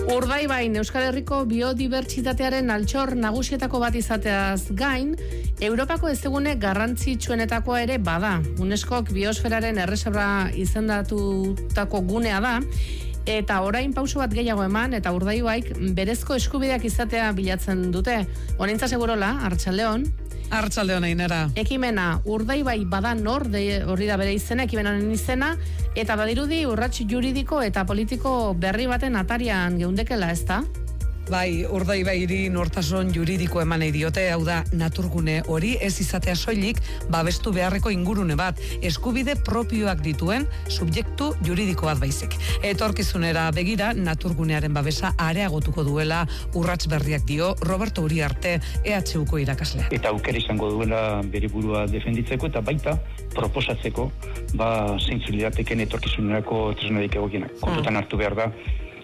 Urdaibain Euskal Herriko biodibertsitatearen altxor nagusietako bat izateaz gain, Europako hezegune garrantzitsuenetakoa ere bada. UNESCOk biosferaren erreserba izendatutako gunea da, eta orain pauso bat gehiago eman, eta Urdaibaik berezko eskubideak izatea bilatzen dute. Honintza segurola, Arratsaldeon. Arratsaldeon Ainara. Ekimena Urdaibai bada nor, hori da bere izena, ekimenaren izena, eta badirudi urrats juridiko eta politiko berri baten atarian geundekela, ez da? Bai, Urdaibairi nortasun juridiko eman nahi diote, hau da naturgune hori ez izatea soilik babestu beharreko ingurune bat, eskubide propioak dituen subjektu juridiko bat baizik. Etorkizunera begira naturgunearen babesa areagotuko duela urrats berriak dio Roberto Uriarte, EHUko irakaslea. Eta aukera izango duela bere burua defenditzeko eta baita proposatzeko zeintzuk lirateken etorkizunerako tresnarik egokienak. Kontutan hartu behar da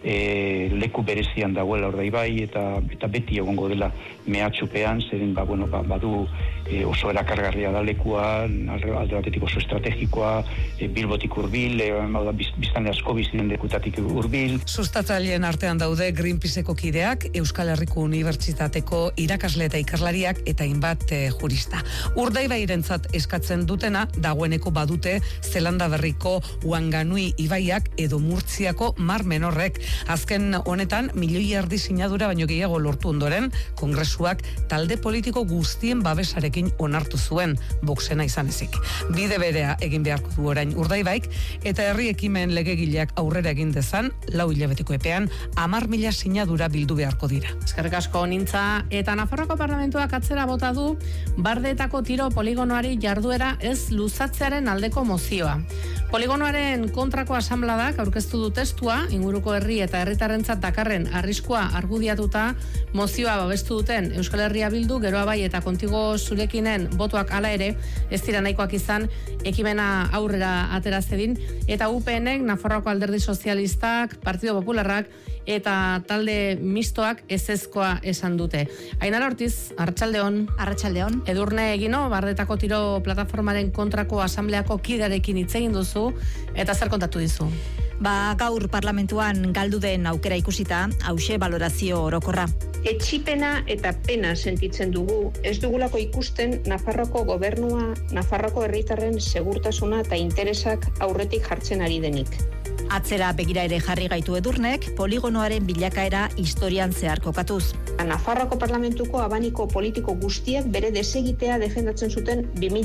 leku berezian dagoela Urdaibai eta beti egongo dela mehatxupean, zeren badu oso erakargarria da lekua, alde batetik oso estrategikoa, Bilbotik hurbil, biztanle asko biziren lekutatik hurbil. Sustatzaileen artean daude Greenpeaceko kideak, Euskal Herriko Unibertsitateko irakasle eta ikerlariak eta hainbat jurista. Urdaibairentzat eskatzen dutena dagoeneko badute Zelanda Berriko Wanganui ibaiak edo Murtziako Mar Menorrek. Azken honetan, 1 milioi erdi sinadura baino gehiago lortu ondoren, Kongresuak talde politiko guztien babesarekin onartu zuen, Voxena izan ezik. Bide berea egin beharko du orain Urdaibaik, eta herri ekimen legegileak aurrera egin dezan, 4 hilabeteko epean, 10.000 sinadura bildu beharko dira. Eskerrik asko Nintza, eta Nafarroako Parlamentuak atzera bota du Bardeetako tiro poligonoari jarduera ez luzatzearen aldeko mozioa. Poligonoaren kontrako asanbladak aurkeztu du testua, inguruko herri eta herritarrentzat dakarren arriskua argudiatuta mozioa babestu duten Euskal Herria Bildu, Geroa Bai eta Kontigo Zurekinen botoak hala ere ez dira nahikoak izan ekimena aurrera atera zedin, eta UPNek, Nafarroako Alderdi Sozialistak, Partido Popularrak eta talde mistoak ezezkoa esan dute. Ainara Ortiz, Arratsaldeon. Arratsaldeon. Edurne Egino, Bardetako tiro plataformaren kontrako asambleako kidearekin hitz egin duzu, eta zer kontatu dizu? Gaur parlamentuan galdu den aukera ikusita, hauxe balorazio orokorra. Etxipena eta pena sentitzen dugu, ez dugulako ikusten Nafarroko gobernua, Nafarroko herritarren segurtasuna eta interesak aurretik jartzen ari denik. Atzera begira ere jarri gaitu Edurnek, poligonoaren bilakaera historian zehar kokatuz. Nafarroako parlamentuko abaniko politiko guztiak bere desegitea defendatzen zuten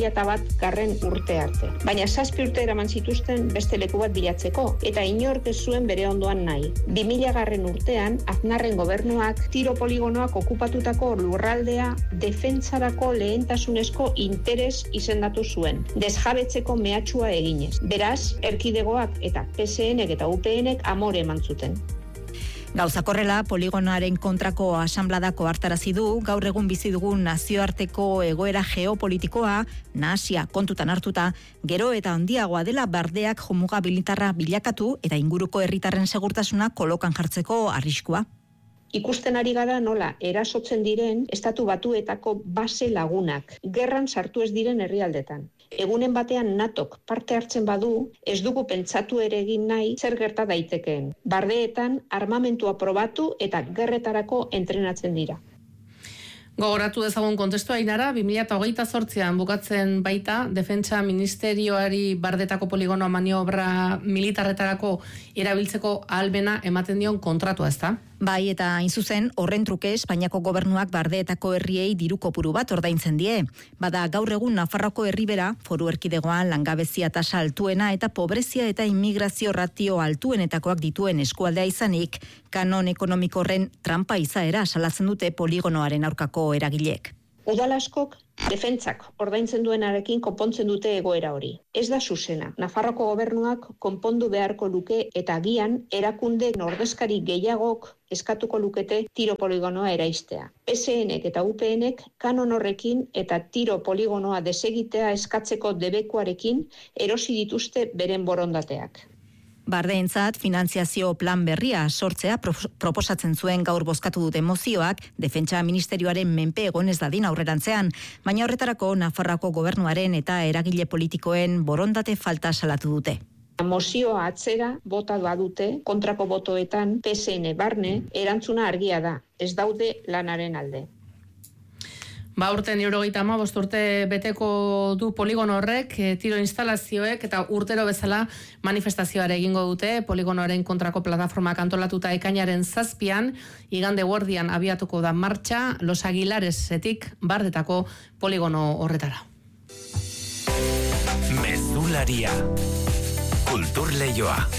2001 urte arte. Baina 7 urte eraman zituzten beste leku bat bilatzeko, eta inork ez zuen bere ondoan nahi. 2000 urtean, Aznarren gobernuak tiro poligonoak okupatutako lurraldea defentsarako lehentasunezko interes izendatu zuen, desjabetzeko mehatxua eginez. Beraz, erkidegoak eta PSNek eta UPNek amore eman zuten. Gauzakorrela, poligonoaren kontrako asanbladako hartarazi du, gaur egun bizi dugun nazioarteko egoera geopolitikoa, nahasia kontutan hartuta, gero eta handiagoa dela Bardeak jomuga militarra bilakatu eta inguruko herritarren segurtasuna kolokan jartzeko arriskua. Ikusten ari gara nola erasotzen diren Estatu Batuetako base lagunak, gerran sartu ez diren herrialdetan. Egunen batean NATOk parte hartzen badu, ez dugu pentsatu ere egin nahi zer gerta daitekeen. Bardeetan armamentua probatu eta gerretarako entrenatzen dira. Gogoratu dezagun kontestua Ainara, 2028an bukatzen baita Defentsa Ministerioari Bardetako poligonoa maniobra militarretarako erabiltzeko ahalmena ematen dion kontratua, ezta? Bai, eta hain zuzen, horren truke Espainiako gobernuak Bardeetako herriei diru kopuru bat ordaintzen die. Bada gaur egun Nafarroko herribera, foru erkidegoan langabezia tasa altuena eta pobrezia eta immigrazio ratio altuenetakoak dituen eskualdea izanik, kanon ekonomiko horren trampa izaera salatzen dute poligonoaren aurkako eragileek. Udal askok defentsak ordaintzen duenarekin konpontzen dute egoera hori. Ez da zuzena. Nafarroko gobernuak konpondu beharko luke eta agian erakunde ordezkari gehiagok eskatuko lukete tiro poligonoa eraistea. PSNek eta UPNek kanon horrekin eta tiro poligonoa desegitea eskatzeko debekuarekin erosi dituzte beren borondateak. Bardeentzat finantziazio plan berria sortzea proposatzen zuen gaur bozkatu dute mozioak Defentsa Ministerioaren menpe egon ez dadin aurrerantzean, baina horretarako Nafarroako gobernuaren eta eragile politikoen borondate falta salatu dute. Mozioa atzera bota badute, kontrako botoetan PSN barne, erantzuna argia da, ez daude lanaren alde. Urten 75 urte beteko du poligono horrek, tiro instalazioek eta urtero bezala manifestazioare egingo dute, poligonoaren kontrako plataformak antolatuta ekainaren 7, igande guardian abiatuko da martxa, Los Aguilaresetik Bardetako poligono horretara. Mezularia. Kulturleioa.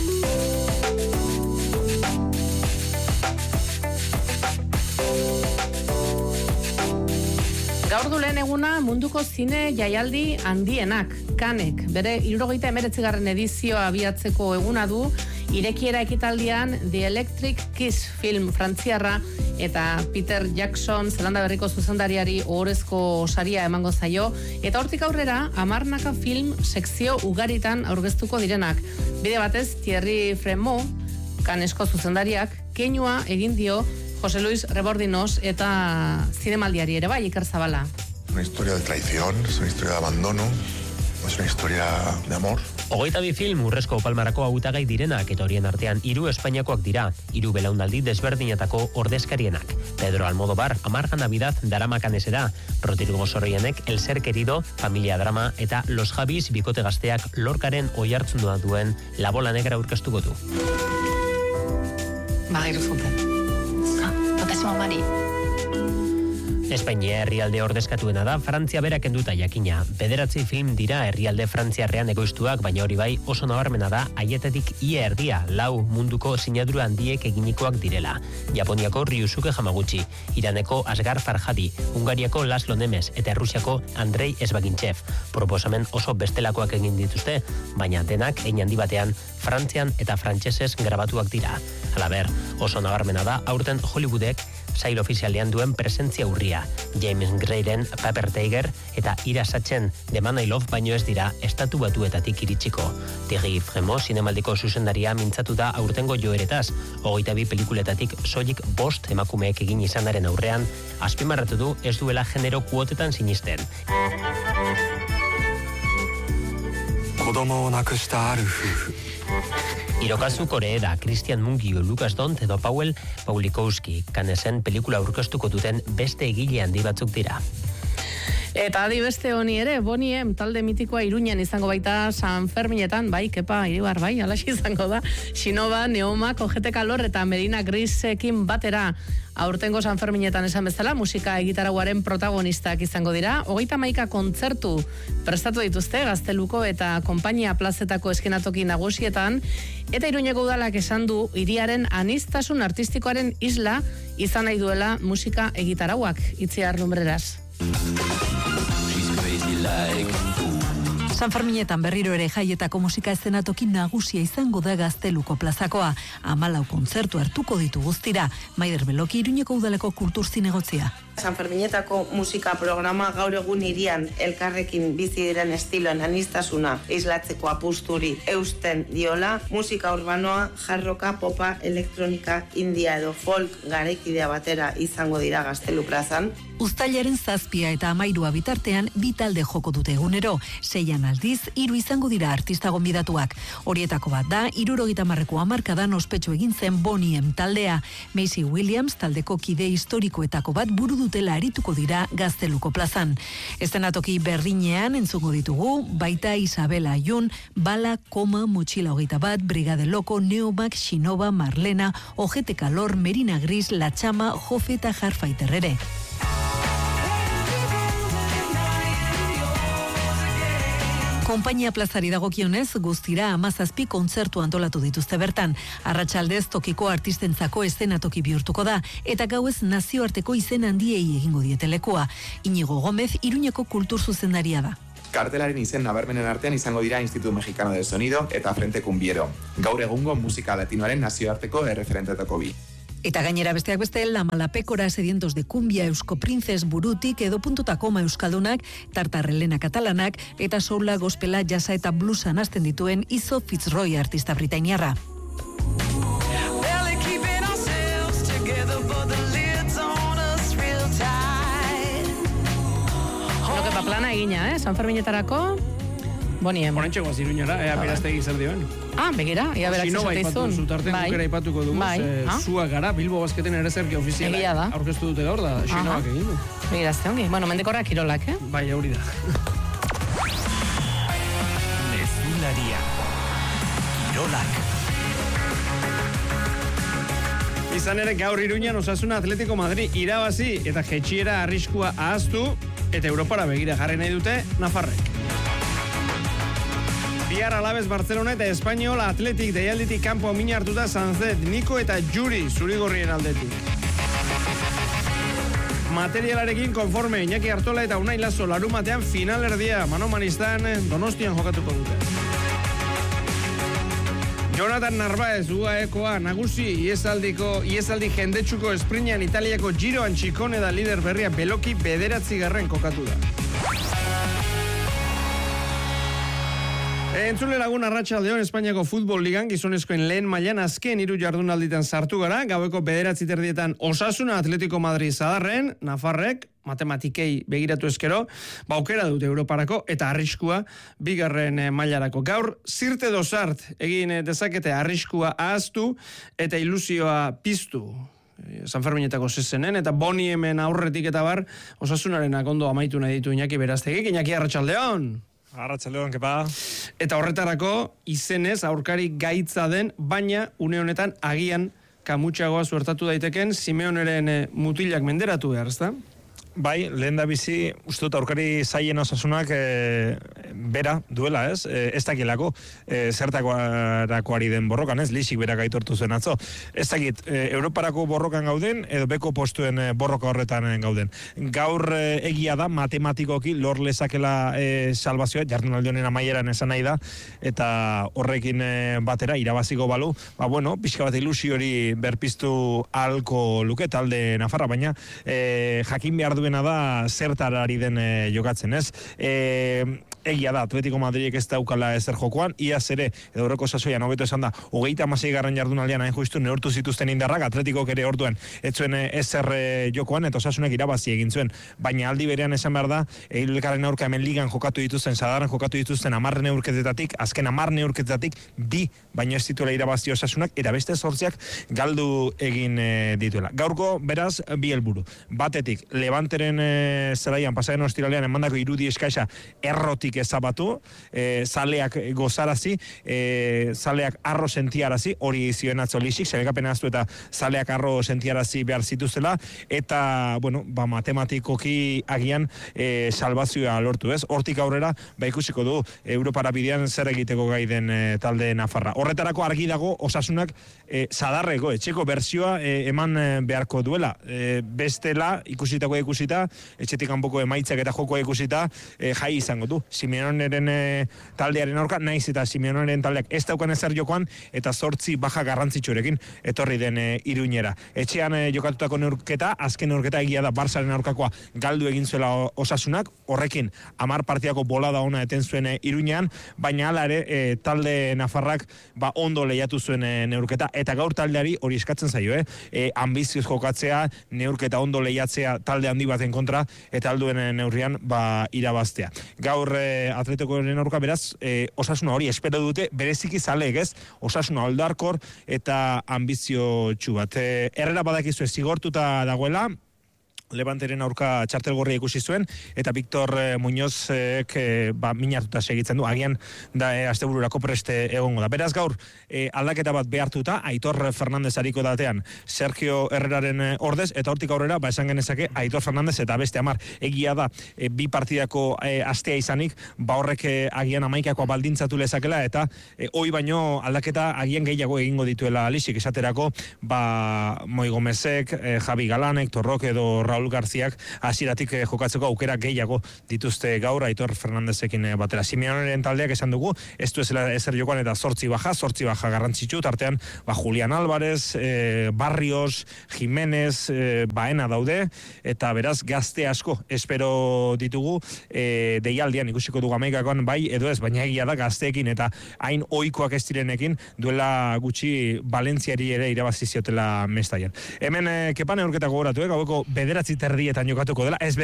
Gaur du lehen eguna munduko zine jaialdi handienak, Cannesek, bere 79. edizioa abiatzeko eguna du, irekiera ekitaldian The Electric Kiss film frantziarra eta Peter Jackson Zelanda Berriko zuzendariari ohorezko saria emango zaio, eta hortik aurrera 10 film sekzio ugaritan aurkeztuko direnak. Bide batez, Thierry Fremont, Cannesko zuzendariak, keinua egin dio José Luis Rebordinos eta zinemaldiari ere bai, Iker Zabala. Una historia de traición, es una historia de abandono, es una historia de amor. 22 film urrezko palmarako hautagai direnak eta horien artean 3 Espainiakoak dira, 3 belaunaldi desberdinetako ordezkarienak. Pedro Almodóvar, Amarga Navidad darama Cannesera, Rodrigo Soroyanek El Ser Querido, Familia Drama eta Los Javis bikote gazteak Lorcaren oihartzuna duen La Bola Negra aurkeztuko du. Marie Fontaine. Mari. Espainia herrialde ordezkatuena da, Frantzia berak kenduta jakina. 9 film dira herrialde frantziarrean egoiztuak, baina hori bai oso nabarmena da haietetik ia erdia, 4 munduko sinadura handiek eginikoak direla. Japoniako Ryusuke Hamaguchi, Iraneko Asghar Farhadi, Hungariako Laszlo Nemes eta Errusiako Andrei Esbagintxev. Proposamen oso bestelakoak egin dituzte, baina denak hein handi batean Frantzian eta frantsesez grabatuak dira. Halaber, oso nabarmena da aurten Hollywoodek sail ofizialean duen presentzia urria. James Grayren Paper Tiger eta Ira Sachsen The Man I Love baino ez dira estatu batuetatik iritsiko. Thierry Fremont zinemaldiko zuzendaria mintzatu da aurtengo joeretaz, 22 pelikuletatik soilik 5 emakumeek egin izanaren aurrean, azpimarratu du ez duela genero kuotetan sinisten. Hirokazu Koreeda, Christian Mungio, Lucas Dont edo Powell Paulikowski, Cannesen pelikula aurkeztuko duten beste egile handi batzuk dira. Eta adi beste honi ere, Bonnie M talde mitikoa Iruñan izango baita San Ferminetan, bai, kepa, Iribar, bai, alaxi izango da. Xinova, Neoma, Kojete Kalor eta Medina Grisekin batera aurtengo San Ferminetan esan bezala, musika egitarauaren protagonistak izango dira. 31 kontzertu prestatu dituzte Gazteluko eta Konpainia plazetako eskenatoki nagusietan, eta Iruñeko udalak esan du hiriaren aniztasun artistikoaren isla izan nahi duela musika egitarauak. Itziar Lumbreras. San Ferminetan berriro ere jaietako musika eszenatoki nagusia izango da Gazteluko plazakoa. 14 kontzertu hartuko ditu guztira. Maider Beloki, Iruñeko udaleko kultur zinegotzia. San Ferminetako musika programa gaur egun hirian elkarrekin bizi diren estiloen aniztasuna islatzeko apusturi eusten diola, musika urbanoa, jarroka, popa, elektronika, india edo folk garaikidea batera izango dira Gaztelu plazan. Uztailaren 7 eta 13 bitartean bi talde joko dute egunero. 6 aldiz, 3 izango dira artista gonbidatuak. Horietako bat da, 70ko hamarkadan ospetsu egin zen Bonnie M taldea. Macy Williams taldeko kide historikoetako bat buru dutela arituko dira Gazteluko plazan. Eszenatoki berdinean entzungo ditugu, baita Isabela Ayun, Bala, Koma, Motxila 21, Brigade Loko, Neomak, Xinova, Marlena, Ojete Kalor, Merina Gris, La Chama, Jofe eta Jarfaiter ere. Konpainia plazari dagokionez, guztira 17 kontzertu antolatu dituzte bertan. Arratsaldez tokiko artistentzako eszenatoki bihurtuko da, eta gauez nazioarteko izen handiei egingo dietelekua. Iñigo Gómez, Iruñeko kultur zuzendaria da. Kartelaren izen nabarmenen artean izango dira Instituto Mexicano del Sonido eta Frente Cumbiero. Gaur egungo musika latinoaren nazioarteko erreferentetako bi. Eta gainera besteak beste, La Malapécora, Sedientos de Cumbia, Eusko Princes, Burutik, edo Puntuta Koma Euskaldunak, Tartarrelena Katalanak, eta soula, gospela, jasa eta bluesa nazten dituen Izo Fitzroy artista britainiarra. Lokepa plana egina, San Ferminetarako. Boniem. Horentxe goaz Iruñara, beraztegi zer dioen. Begira, ia berak esateizun. Zutarten gukera ipatuko dugu, zua gara, Bilbo Basketen ere zerki ofiziala aurkeztu dute gaur da, Xinobak egin du. Begira, ze hongi. Bueno, mendekorra kirolak, Bai, hori da. Mezularia. Kirolak. Izan ere gaur Iruñan Osasuna Atletico Madrid irabazi eta jetxiera arriskua ahaztu eta Europara begira jarri nahi dute nafarrek. Bihar Alaves Barcelona eta Espainol Atletik deialditik kanpo min hartuta Sanzet, Niko eta Juri zurigorrien aldetik. Materialarekin konforme Iñaki Artola eta Unai Lazo larumatean finalerdia Manomanistan Donostian jokatuko dute. Jonathan Narváez UAEkoa nagusi iesaldi jendetsuko esprinean Italiako Giroan Txikone da lider berria beloki 9. kokatu da. Entzule lagun arratsaldeon Espainiako Futbol Ligan gizonezkoen lehen mailan azken 3 jardunalditan sartu gara, gaueko 9:30 Osasuna Atletico Madrid zadarren, nafarrek matematikei begiratu eskero, aukera dute Europarako eta arriskua 2. mailarako. Gaur Sirte dosart egin dezakete arriskua ahaztu eta ilusioa piztu. San Ferminetako zezenen eta Boni hemen aurretik eta bar Osasunaren ondo amaitu nahi ditu Iñaki Beraztegik. Iñaki, arratsaldeon. Arratsaldeon, kepa. Eta horretarako izenez aurkari gaitza den, baina une honetan agian kamutxagoa suertatu daiteken Simeoneren mutilak menderatu behar, ezta? Bai, lehen da bizi, uste dut aurkari zaien Osasunak bera duela, ez? Ez dakilako, zertakoari den borrokan, ez? Lixik berak aitortu zuen atzo. Ez dakit, Europarako borrokan gauden, edo beko postuen borroka horretan gauden. Gaur egia da, matematikoki lor lezakela salvazioa, jardunaldi honen amaieran esan nahi da, eta horrekin batera, irabaziko balu, pixka bat ilusio hori berpiztu ahalko luke talde Nafarra, baina jakin behar duena da zertarari den jokatzen, ez? Egia da, Atletico Madridek ez daukala ezer jokoan, iaz ere, edo horreko sasoian, hobeto esan da, 36. jardunaldian hain justu neurtu zituzten indarrak, Atletikok ere orduan, ez zuen ezer jokoan, eta Osasunak irabazi egin zuen, baina aldi berean esan behar da, elkarren aurka hemen ligan jokatu dituzten, sadarren jokatu dituzten 10 neurketetatik, azken 10 neurketetatik, 2, baina ez dituela irabazi Osasunak, eta beste 8 galdu egin dituela. Gaurko, beraz, 2 helburu. Batetik, Levanteren zelaian, pasaren ostiralean, emandako irudi eskaisa errotik ezabatu, zaleak gozarazi, zaleak arro sentiarazi, hori zioen atzo Lixik, zelekapena aztu eta zaleak arro sentiarazi behar zituzela, eta, matematikoki agian salvazioa lortu, ez? Hortik aurrera, ikusiko du, Europara bidean zer egiteko gai den talde Nafarra. Horretarako argi dago, Osasunak zadarreko, etxeko bertsioa eman beharko duela. Bestela, ikusita, etxetik kanpoko emaitzak eta jokoa ikusita, jai izango du. Simeoneren taldearen aurka, naiz eta Simeoneren taldeak ez daukan ezer jokoan, eta 8 baja garrantzitsurekin etorri den Iruñera. Etxean jokatutako neurketa, azken neurketa egia da Barsaren aurkakoa galdu egin zuela Osasunak, horrekin 10 partidako bolada ona eten zuen Iruñean, baina hala ere talde Nafarrak ondo lehiatu zuen neurketa, eta gaur taldeari hori eskatzen zaio, ambizioz jokatzea, neurketa ondo lehiatzea talde handi baten kontra, eta alduen neurrian irabaztea. Gaur Atleticoren aurka beraz, Osasuna hori espero dute, bereziki zaleek, ez? Osasuna aldarkor eta ambizio txubat. Herrera badakizu zigortuta dagoela, Levanteren aurka txartel gorria ikusi zuen, eta Victor Muñozek minartuta segitzen du, agian da astebururako preste egongo da. Beraz gaur, aldaketa bat behartuta, Aitor Fernandez ariko datean Sergio Herreraren ordez, eta hortik aurrera, esan genezake, Aitor Fernandez eta beste 10. Egia da, 2 partidako astea izanik, horrek agian 11 baldintzatu lezakela, eta hoi baino aldaketa agian gehiago egingo dituela Lixik, esaterako, Moi Gomezek, Javi Galanek, Torrok edo Raúl Garziak hasieratik jokatzeko aukera gehiago dituzte gaur Aitor Fernandezekin batera. Simeoneren taldeak esan dugu, ez du ezer jokoan eta 8 baja garrantzitsu, tartean Julián Álvarez, Barrios, Jiménez, Baena daude, eta beraz gazte asko espero ditugu deialdian ikusiko dugu 11koan bai edo ez, baina egia da gazteekin eta hain ohikoak ez direnekin duela gutxi Valentziari ere irabazi ziotela Mestaian. Hemen Kepa neurketa gogoratu, gaueko 9 9:30 jokatuko dela, ez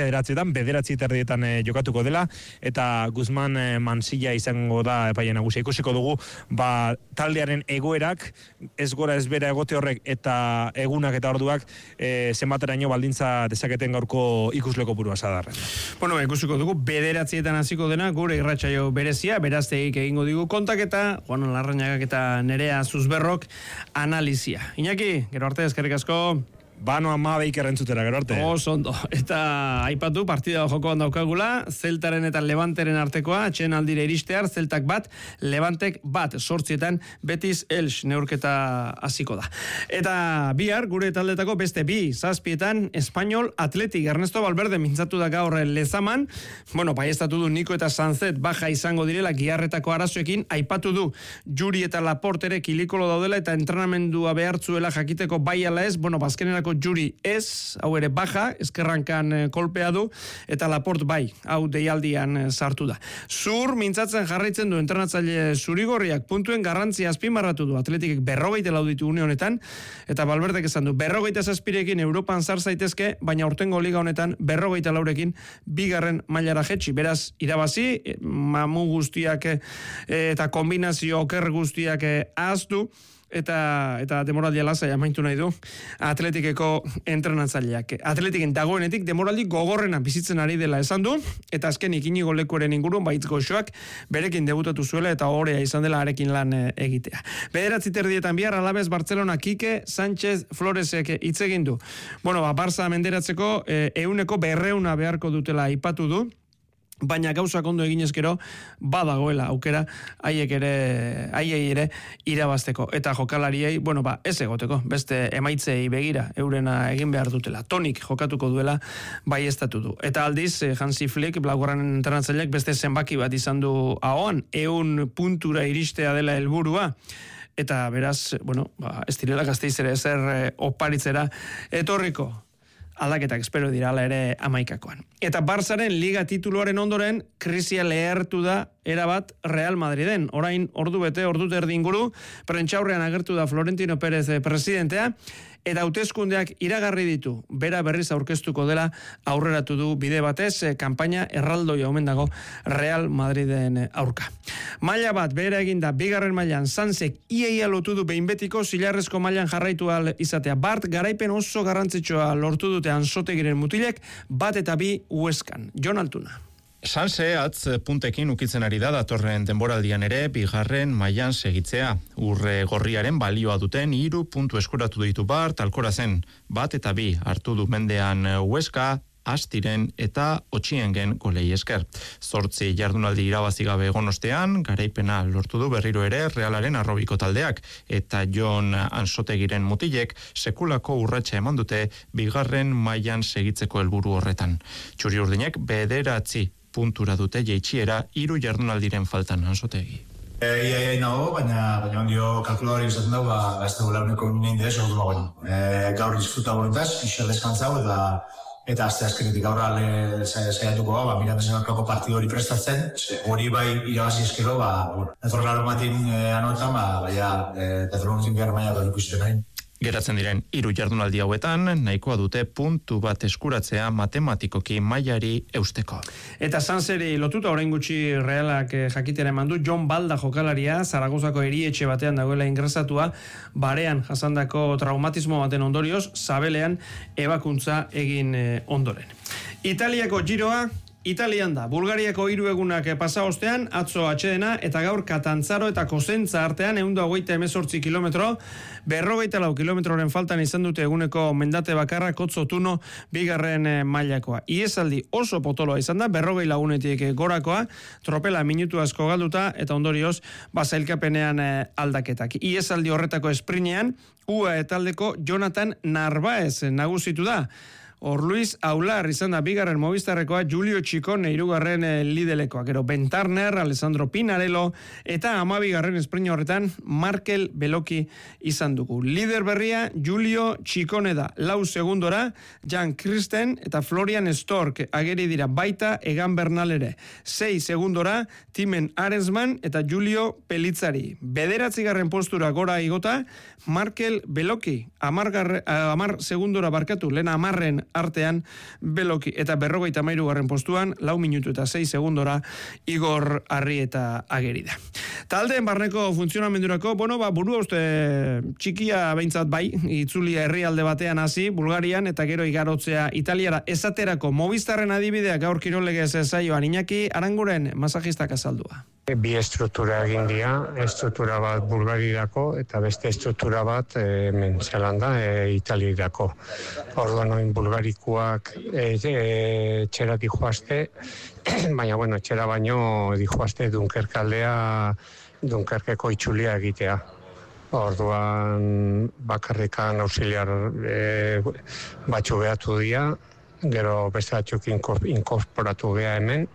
9:30 jokatuko dela, eta Guzman Mansilla izango da epaile nagusia. Ikusiko dugu, taldearen egoerak, ez gora ez bera egote horrek, eta egunak eta orduak zenbateraino baldintza dezaketen gaurko ikusleko burua Sadarren. Bueno, ikusiko dugu, 9:00 hasiko dena, gure irratsaio berezia, berazteik egingo digu kontaketa, Juan Larrañagak eta Nerea Zuzberrok analizia. Iñaki, gero arte, eskerrik asko. Bano amabeik errentzutera, gero arte. Ondo. Eta aipatu, partida jokoan daukagula, Zeltaren eta Levanteren artekoa, atxeen aldire iristear, Zeltak bat, Levantek bat, 8 Betis Elx neurketa hasiko da. Eta bihar, gure taldetako beste 7 Espainol Atletik, Ernesto Valverde mintzatu da gaur Lezaman, baiestatu du Niko eta Sanzet baja izango direla giharretako arazoekin, aipatu du Juri eta Laportere kilikolo daudela eta entrenamendua behartzuela jakiteko bai ala ez, bazkenerako Juri ez, hau ere baja, eskerrankan kolpea du, eta Laport bai, hau deialdian sartu da. Zur mintzatzen jarraitzen du entrenatzaile zurigorriak puntuen garrantzia azpimarratu du, Atletikek 44 ditu une honetan, eta Valverdek esan du, 47 Europan zar zaitezke, baina urtengo liga honetan 44 bigarren mailara jetxi, beraz, irabazi, mamu guztiak eta kombinazio oker guztiak ahaztu, eta demoraldia lasai amaitu nahi du Atletikeko entrenatzaileak. Atletiken dagoenetik demoraldi gogorrena bizitzen ari dela esan du, eta azkenik Inigo Lekueren inguruan Baitz Goxoak berekin debutatu zuela eta ohorea izan dela arekin lan egitea. 9:30 bihar Alaves Barcelona Kike Sánchez Floresek hitz egin du. Barça menderatzeko 100% beharko dutela aipatu du. Baina gauzak ondo eginezkero badagoela aukera haiei ere irabazteko eta jokalariei, ez egoteko, beste emaitzei begira eurena egin behar dutela. Tonik jokatuko duela baiestatu du. Eta aldiz, Hansi Flick, blaugarren entrenatzaileak beste zenbaki bat izan du ahoan, 100 puntura iristea dela helburua. Eta beraz, ez direla Gasteizera ezer oparitzera etorriko. Aldaketak espero dira ala ere 11koan. Eta Barçaren liga tituluaren ondoren krisia lehertu da erabat Real Madriden. Orain ordu terdi inguru, prentxaurrean agertu da Florentino Pérez presidentea, eta hauteskundeak iragarri ditu. Bera berriz aurkeztuko dela aurreratu du bide batez, kanpaina erraldoia omen dago Real Madriden aurka. Maila bat behera eginda bigarren mailan Sanzek iaia lotu du behin betiko zilarrezko mailan jarraitu al izatea. Bart garaipen oso garrantzitsua lortu dute Ansotegiren mutilek, 1 eta 2 Hueskan. Jon Altuna. Sanse atz puntekin ukitzen ari da datorren denboraldian ere bigarren mailan segitzea. Urre gorriaren balioa duten 3 puntu eskuratu ditu Bart, Alkorazen 1 eta 2 hartu du mendean Huesca, Astiren eta Otxiengen golei esker. 8 jardunaldi irabazi gabe egon ostean, garaipena lortu du berriro ere Realaren arrobiko taldeak, eta Jon Ansotegiren mutilek sekulako urratsa eman dute bigarren mailan segitzeko helburu horretan. Txuri-urdinek 9 puntura dute jeitsiera 3 jardunaldiren faltan Ansotegi. Nago, baina ondio kalkuladori izaten dago, ez dugu launeko nindez, gaur disfruta bonetaz, pixel deskantzau, eta azte azkenetik aurra saiatuko mirandezen aurkako partidu hori prestatzen, hori bai irabazi eskero, etorrelaro matin anoetan, datorren behar mailako ikusten nahi. Geratzen diren 3 jardunaldi hauetan, nahikoa dute puntu bat eskuratzea matematikoki mailari eusteko. Eta Sanzeri lotuta orain gutxi Realak jakitera eman du, Jon Balda jokalaria, Zaragozako erietxe batean dagoela ingresatua, barean jasandako traumatismo baten ondorioz, sabelean ebakuntza egin ondoren. Italiako Giroa, Italian da, Bulgariako 3 egunak pasa ostean, atzo atxedena, eta gaur Katantzaro eta Kosentza artean 128 kilometro, 44 kilometroren faltan izan dute eguneko mendate bakarra Kotzo Tuno bigarren mailakoa. Iesaldi oso potoloa izan da, 40 lagunetik gorakoa, tropela minutu asko galduta, eta ondorioz, zailkapenean aldaketak. Iesaldi horretako esprinean, UAE taldeko Jonathan Narvaez nagusitu da. Luis Aular izan da bigarren Movistarrekoa, Julio Txikone 3. lidelekoa. Gero Ben Turner, Alessandro Pinarello eta 12. esprint horretan Markel Beloki izan dugu. Lider berria Julio Txikone da. 4 segundora Jan Kristen eta Florian Stork ageri dira, baita Egan Bernal ere. 6 segundora Timen Arensman eta Julio Pelitzari. 9. postura gora igota Markel Beloki. 10 segundora barkatu, lehen 10 artean Beloki eta 53. postuan 4 minutu eta 6 segundora Igor Arrieta ageri da. Taldeen barneko funtzionamendurako, burua uste txikia behintzat bai, itzulia herrialde batean hasi, Bulgarian eta gero igarotzea Italiara esaterako Movistarren adibidea gaur kirolegez zaioan Iñaki Aranguren masajistak azaldua. Bi estruktura egin dira, estruktura bat Bulgarirako eta beste estruktura bat Zelanda Italiarako. Orduan oin bulgarikoak txera dijoazte, baina txera baino dijoazte Dunkerkeko itxulia egitea. Orduan bakarrikan auxiliar batzu behatu dira, gero beste batzuk inkorporatu geha hemen.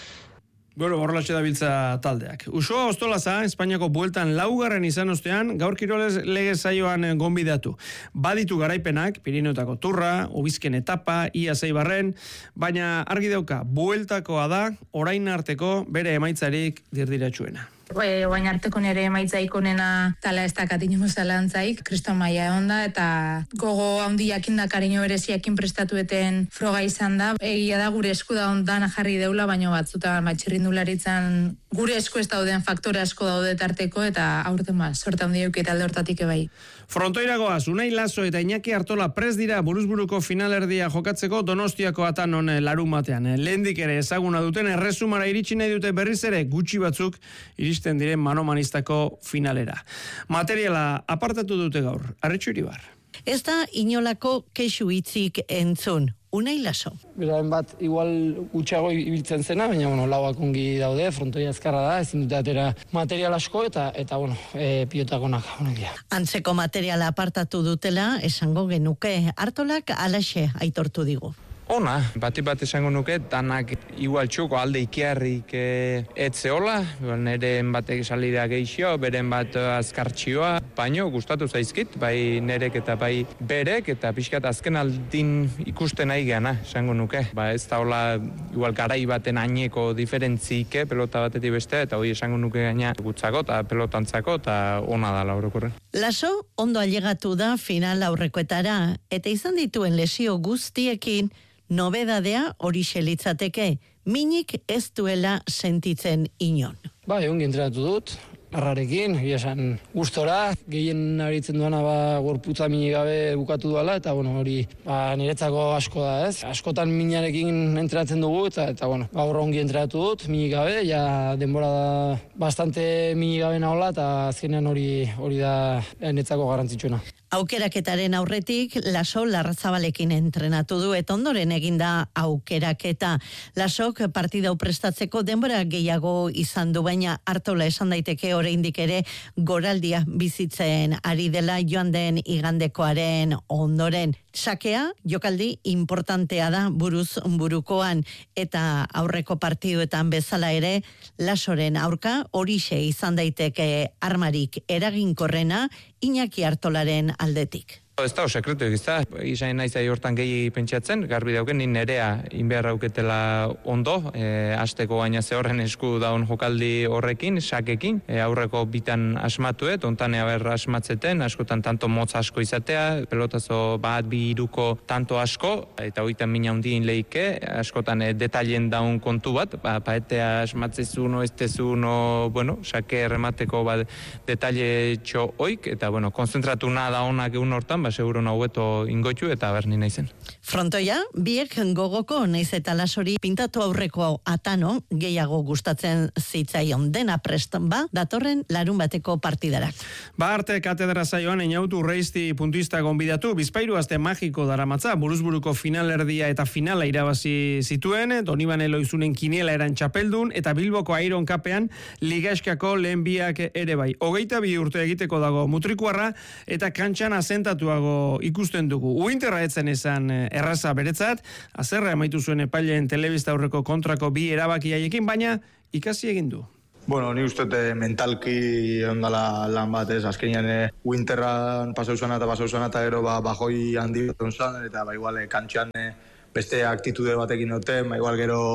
Horrelatxe dabiltza taldeak. Usoa Ostolaza, Espainiako bueltan 4. izan ostean, gaur kirolez lege zaioan gonbidatu. Baditu garaipenak, Pirineotako turra, Obizken etapa, ia Zeibarren, baina argi dauka, bueltakoa da, orain arteko bere emaitzarik dirdiratsuena. Oain arteko nire emaitzaik onena tala ez dakat inomo zalantzaik, kriston maila onda eta gogo handi jakin da kariño bereziakin prestatueten froga izan da. Egia da gure esku da ondan jarri deula, baino batzuta txirrindularitzan gure esku ez dauden faktore asko daude tarteko eta aurten sorte handi euk eta alde hortatik ebai. Frontoiragoaz, Unai Laso eta Iñaki Artola prest dira buruzburuko finalerdia jokatzeko Donostiako Atanon larun batean. Lehendik ere ezaguna duten erresumara iritsi nahi dute berriz ere gutxi batzuk iristen diren manomanistako finalera. Materiala apartatu dute gaur. Arretxu Iribar. Ez da inolako kexu hitzik entzun. Unai Laso. Beraen bat, igual gutxago ibiltzen zena, baina, lauak ongi daude, frontoia azkarra da, ezin dute atera material asko eta pilotakonak honek dira. Antzeko materiala apartatu dutela, esango genuke, Artolak alaxe aitortu digu. Ona, bat esango nuke, danak igual txuko alde ikiarrik etzeola, neren batek salidea geixio, beren bat azkartxioa, baino gustatu zaizkit, bai nerek eta bai berek, eta pixkat azken aldin ikusten nahi geana, esango nuke. Ez da hola, igual garai baten aineko diferentzike pelota batetik beste, eta hoi esango nuke gaina gutzako eta pelotantzako, eta ona da laurokorren. Laso, ondo ailegatu da final aurrekoetara, eta izan dituen lesio guztiekin, nobedadea horixe litzateke, minik ez duela sentitzen inon. Ongi entrenatu dut, arrarekin, esan gustora, gehien aritzen duana gorputza minik gabe bukatu duela, eta hori niretzako asko da, ez? Askotan minarekin entrenatzen dugu, eta gaur ongi entrenatu dut, minik gabe, denbora da bastante minik gabe nahola, eta azkenean hori da niretzako garrantzitsuena. Aukeraketaren aurretik, Laso Larrazabalekin entrenatu du, eta ondoren eginda aukeraketa. Lasok partidau prestatzeko denbora gehiago izan du, baina Artola esan daiteke oraindik ere goraldia bizitzen ari dela joan den igandekoaren ondoren. Sakea, jokaldi importantea da buruz burukoan, eta aurreko partiduetan bezala ere, Lasoren aurka horixe izan daiteke armarik eraginkorrena Iñaki Artolaren aldetik. Ez da, sekretu egizta, izan nahi zai hortan gehi pentsatzen, garbi dauken, ni nerea inbeharra auketela ondo, hasteko baina ze horren esku daun jokaldi horrekin, sakekin, aurreko bitan asmatuet, ontan asmatzeten, askotan tanto motz asko izatea, pelotazo bat bi iruko tanto asko, eta hoitan mina hundien leike, askotan detalien daun kontu bat, paetea asmatzezuno, estezuno, sake erremateko detalle txo oik, eta konzentratu nada onak egun hortan, seguro nahueto ingoitu eta berni naizen. Frontoia, biek gogoko naiz eta Lasori pintatu aurreko Atano gehiago gustatzen zitzaion dena prest datorren larun bateko partidarak. Arte katedra zaioan Eñautu Urreizti puntuista gonbidatu, Bizpahiru aste magiko daramatza, buruzburuko finalerdia eta finala irabazi zituen, Donibane Loizunen kiniela eran txapeldun, eta Bilboko Iron Cupean ligaskako lehen biak ere bai. 22 urte egiteko dago mutrikuarra, eta kantxan asentatuago ikusten dugu. Uinterra etzen esan erraza beretzat, azerra emaitu zuen epaileen telebista aurreko kontrako bi erabaki haiekin, baina ikasi egin du. Ni uste mentalki ondala lan bat ez, azkenean Uinterran pasau zuena eta gero bajoi handi bat onzan, eta igual kantxan beste aktitude batekin noten, igual gero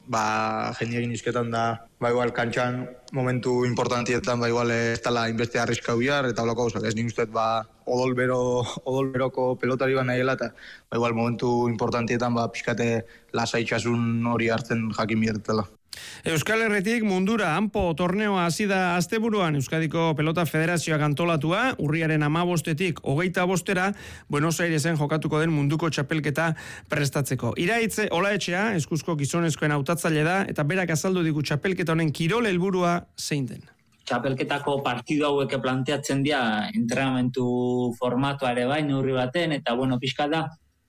jendiekin izketan da, igual kantxan momentu importantietan, igual ez tala inbeste arriska huiar, eta holako gauzak, ez nik usteet, odolberoko pelotari bat nahiela, eta igual momentu importantietan, pixkate lasaitxasun hori hartzen jakin biertela. Euskal Herritik mundura hanpo torneoa hasi da asteburuan Euskadiko Pelota Federazioak antolatua, urriaren 15-etik 25-era Buenos Airesen jokatuko den munduko txapelketa prestatzeko. Iraitz Olaetxea, eskuzko gizonezkoen hautatzaile da, eta berak azaldu digu txapelketa honen kirol helburua zein den. Txapelketako partidu hauek planteatzen dira entrenamentu formatoa ere bai, neurri baten, eta pixka da,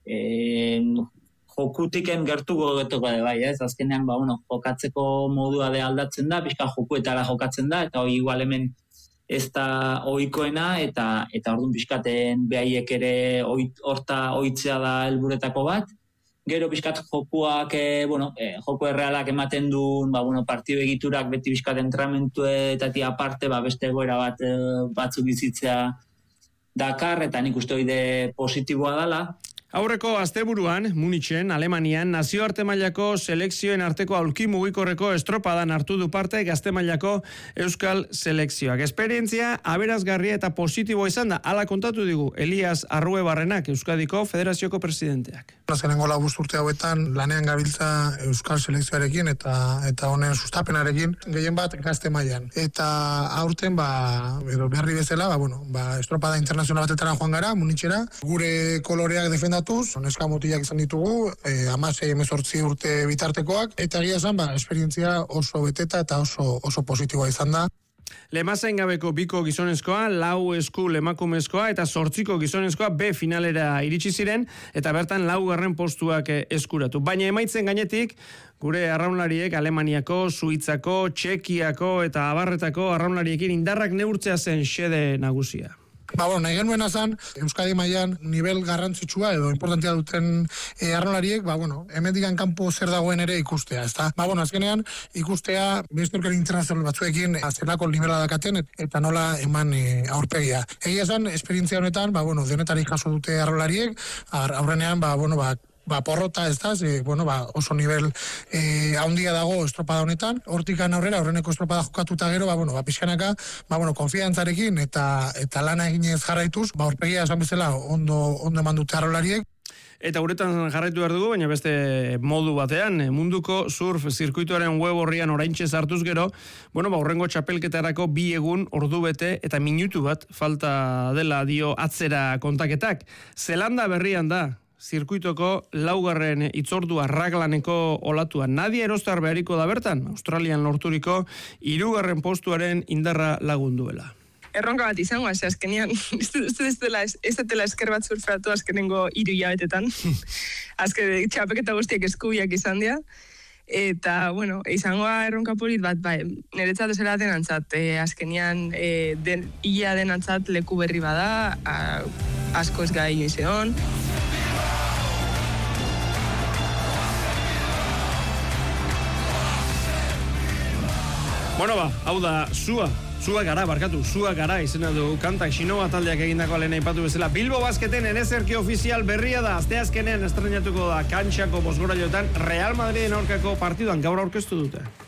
jokutiken gertuko getoko da bai, ez? Azkenean, jokatzeko modua de aldatzen da, pixka jokuetara jokatzen da, eta hori igual hemen ez da ohikoena, eta orduan pixkaten behaiek ere horta ohitzea da helburetako bat. Gero pixkat jokuak, joku errealak ematen duen, partidu egiturak beti pixkat entramentuetatik aparte, beste egoera batzuk bizitzea dakar, eta nik uste hori positiboa dela. Aurreko asteburuan, Munichen, Alemanian, nazioarte mailako selekzioen arteko aulki mugikorreko estropadan hartu du parte gazte mailako euskal selekzioak. Esperientzia aberazgarria eta positibo izan da, hala kontatu digu Elias Arruebarrenak, Euskadiko Federazioko presidenteak. Azkenengo 5 urte hauetan lanean gabiltza euskal selekzioarekin eta honen sustapenarekin gehien bat gazte mailan. Eta aurten berri bezala, estropada internazional batetara joan gara, Munichera, gure koloreak defendatuz, neska mutilak izan ditugu, 16-18 urte bitartekoak, eta egia esan, esperientzia oso beteta eta oso positiboa izan da. Lemazain gabeko 2 gizonezkoa, 4 eskul emakumezkoa eta 8 gizonezkoa B finalera iritsi ziren eta bertan 4. postuak eskuratu. Baina emaitzen gainetik, gure arraunlariek Alemaniako, Suitzako, Txekiako eta Abarretako arraunlariekin indarrak neurtzea zen xede nagusia. Nahi genuena zen, Euskadi mailan nivel garrantzitsua edo importantea duten arraunlariek, hemendikan kanpo zer dagoen ere ikustea, ezta? Azkenean, ikustea beste aurkari internazional batzuekin zelako nivela dakaten eta nola eman aurpegia. Egia esan, esperientzia honetan, denetarik jaso dute arraunlariek, aurrenean, porrota ez da, oso nivel haundia dago estropada honetan, hortikan aurrera, aurreneko estropada jokatuta gero, pixkanaka, konfiantzarekin eta lana eginez jarraituz, aurpegia esan bezala ondo eman dute arraunlariek. Eta uretan jarraitu behar dugu, baina beste modu batean, munduko surf zirkuituaren web horrian oraintxe sartuz gero, urrengo txapelketarako 2 egun, ordu bete eta minutu bat falta dela dio atzera kontaketak. Zelanda berrian da, zirkuitoko 4. itzordua raglaneko olatuan. Nadia Erostar behariko da bertan, Australian lorturiko 3. postuaren indarra lagunduela. Erronka bat izango, azkenean, ez dela esker bat surfratu azkenengo 3 hilabetetan. Azken txapeketa guztiak eskubiak izan dira. Eta, izangoa erronka polit bat, niretzat ezera denantzat, azkenean ia denantzat leku berri bada, asko ez gai inoizeon. Hau da, Zua gara izena du kantak Xinoa taldeak egindako lehen aipatu bezala. Bilbo Basketen ereserki ofizial berria da, asteazkenean estrenatuko da kantxako bosgorailoetan Real Madriden aurkako partiduan gaur aurkeztu dute.